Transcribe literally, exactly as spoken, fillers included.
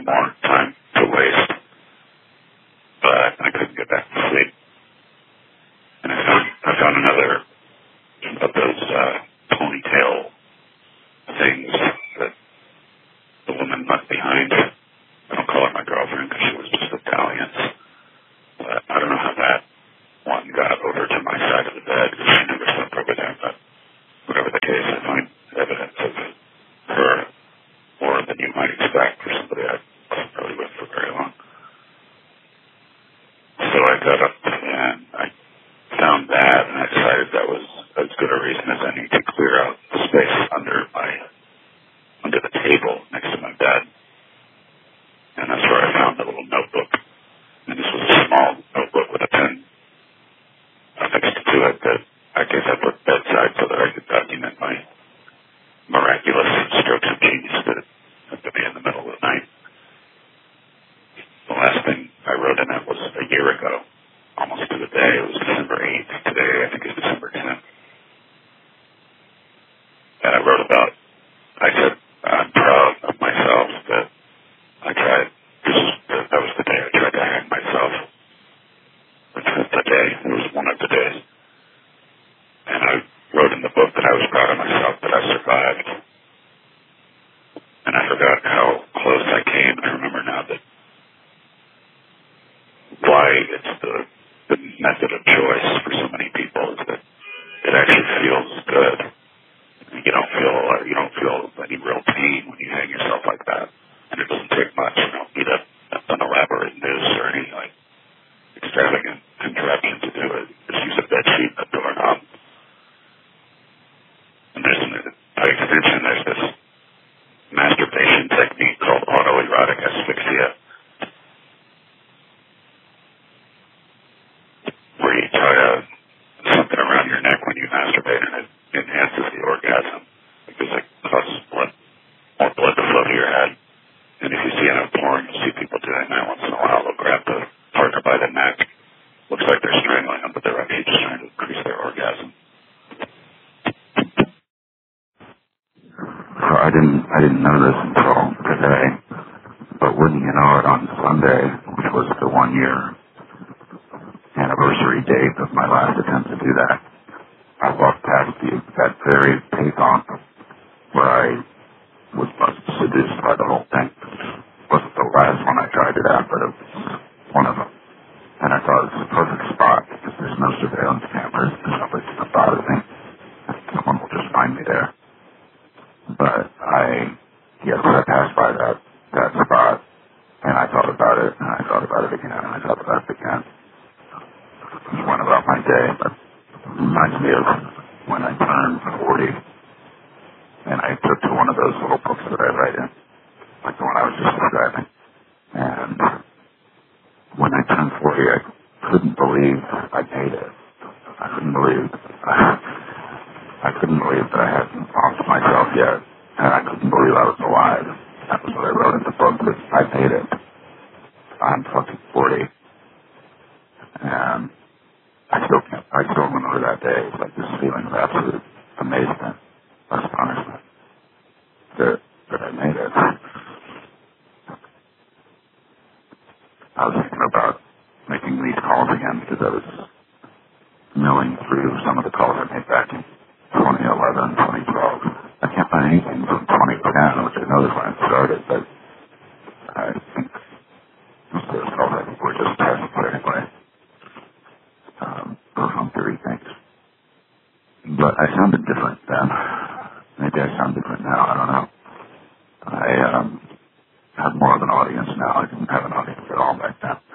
more time to waste, but I couldn't get back to sleep. And I found, I found another of those uh, ponytail things that the woman left behind. I don't call her my girlfriend because she was just Italian. But I don't know how that one got over to my side of the bed because she never slept over there. But whatever the case, I find evidence of her more than you might expect for somebody I wasn't really with for very long. So I got up and I found that, and I decided that was as good a reason as any to clear out the space under my under the table next to my bed. And that's where I found the little notebook. And this was a small notebook with a pen affixed to it that I guess I put bedside so that I could document my miraculous strokes of genius that had to be in the middle of the night. The last thing I wrote in it was a year ago, almost to the day. It was December eighth. Today, I think it's December tenth. And I wrote about, I said, I'm proud of myself that I tried, this, that was the day I tried to hang myself. Which was the day, it was one of the days. And I wrote in the book that I was proud of myself that I survived. And I forgot how close I came. I remember now that why it's the, the method of choice for so many people is that it actually feels good. You don't feel you don't feel any real pain when you hang yourself like that. And it doesn't take much. You don't need a, an elaborate noose or any like extravagant contraption to do it. Just use a bed sheet and a doorknob. And there's an, by extension, there's this masturbation technique called autoerotic asphyxia, where you tie a, something around your neck when you masturbate, and it enhances the orgasm because it causes blood, more blood to flow to your head. And if you see enough porn, you'll see people doing that once in a while. They'll grab the partner by the neck. Looks like they're strangling them, but they're actually just trying to increase their orgasm. So I didn't, I didn't know this until today, but wouldn't you know it, on Sunday, which was the one year anniversary date of my last attempt to do that, I walked past you, that very payphone where I was seduced by the whole thing. It wasn't the last one I tried it at, but it was one of them. And I thought it was the perfect spot because there's no surveillance cameras, there's nobody to bother me. Someone will just find me there. But I, yes, I passed by that, that spot, and I thought about it, and I thought about it again, and I thought about it again. Just went about my day, but it reminds me of when I turned forty, and I took to one of those little books that I write in, like the one I was just describing. And when I turned forty, I couldn't believe I made it. I couldn't believe, I, I couldn't believe that I hadn't lost myself yet, and I couldn't believe I was alive. That was what I wrote in the book, that I made it. I'm fucking forty. And I still can't, I still remember that day. It was like this feeling of absolute amazement, astonishment, that, that I made it. I was thinking about making these calls again because I was milling through some of the calls I made back in twenty eleven, twenty twelve. I can't find anything from twenty ten, which I know is when it started, but I think most of those calls I think were just tests, but anyway. Um, those on theory things. But I sounded different then. Maybe I sound different now, I don't know. I um, have more of an audience now. I didn't have an audience at all back then.